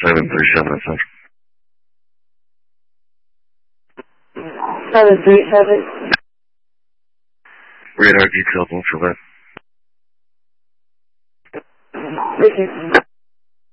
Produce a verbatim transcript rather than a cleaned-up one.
seven three seven at Central. seven three seven. Radar details ultraviolet. Richard.